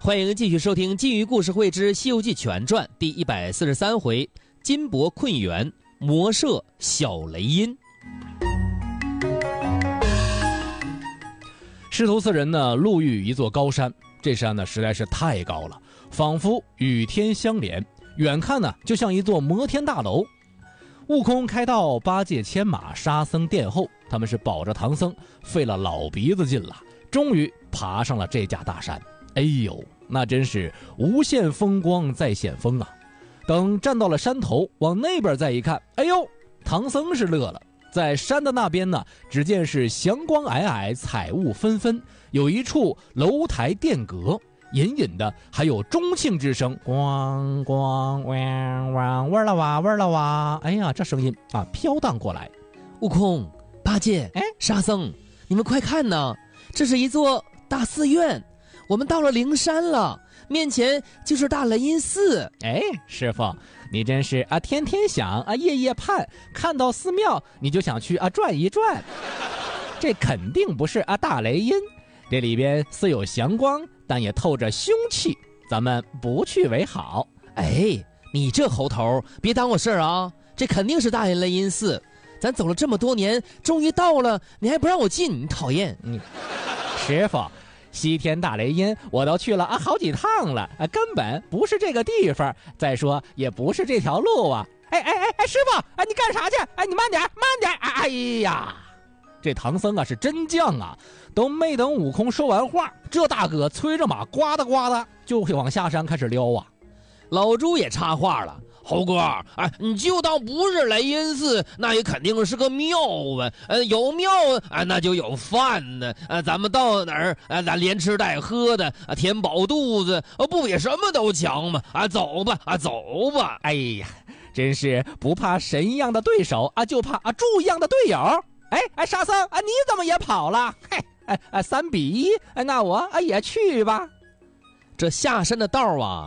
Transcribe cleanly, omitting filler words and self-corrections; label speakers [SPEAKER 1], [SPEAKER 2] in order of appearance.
[SPEAKER 1] 欢迎继续收听《金鱼故事会之西游记全传》第143回：金帛困元，魔摄小雷音。
[SPEAKER 2] 师徒四人呢，路遇一座高山，这山呢实在是太高了，仿佛与天相连，远看呢就像一座摩天大楼。悟空开道，八戒牵马，沙僧殿后，他们是保着唐僧，费了老鼻子劲了，终于爬上了这架大山。哎呦，那真是无限风光再现风啊！等站到了山头，往那边再一看，哎呦，唐僧是乐了。在山的那边呢，只见是祥光霭霭，彩雾纷纷，有一处楼台殿阁，隐隐的还有钟磬之声，咣咣汪汪，味儿了哇，味儿了哇！哎呀，这声音啊飘荡过来。
[SPEAKER 1] 悟空、八戒、沙僧，你们快看呐，这是一座大寺院，我们到了灵山了，面前就是大雷音寺。
[SPEAKER 2] 哎，师傅，你真是啊，天天想啊，夜夜盼，看到寺庙你就想去啊转一转。这肯定不是啊大雷音，这里边虽有祥光，但也透着凶气，咱们不去为好。
[SPEAKER 1] 哎，你这猴头，别耽误事儿啊！这肯定是大雷音寺，咱走了这么多年，终于到了，你还不让我进，你讨厌！
[SPEAKER 2] 师傅，西天大雷音我都去了啊好几趟了啊，根本不是这个地方，再说也不是这条路啊！哎，师傅，哎，你干啥去？哎，你慢点，慢点！哎呀，这唐僧啊是真犟啊，都没等悟空说完话，这大哥催着马呱嗒呱嗒就会往下山开始撩啊。
[SPEAKER 1] 老朱也插话了。猴哥，哎，你就当不是雷音寺，那也肯定是个庙啊。有庙啊，那就有饭呢。咱们到哪儿啊，咱连吃带喝的啊，填饱肚子，不比什么都强吗？啊，走吧，啊，走吧。
[SPEAKER 2] 哎呀，真是不怕神一样的对手啊，就怕啊猪一样的队友。哎，沙僧啊，你怎么也跑了？嘿，3-1，那我啊也去吧。
[SPEAKER 1] 这下山的道啊，